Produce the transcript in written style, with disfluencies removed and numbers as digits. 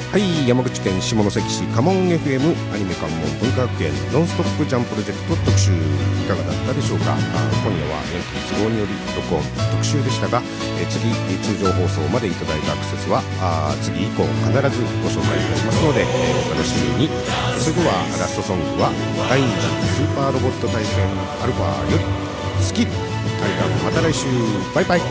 はい、山口県下関市カモン FM アニメ関門文化学園ノンストップジャンプロジェクト特集、いかがだったでしょうか。今夜は延期都合により録音特集でしたが、次通常放送までいただいたアクセスは次以降必ずご紹介いたしますので、お楽しみに。それではラストソングは第2次スーパーロボット対戦アルファより好き。また来週、バイバイ。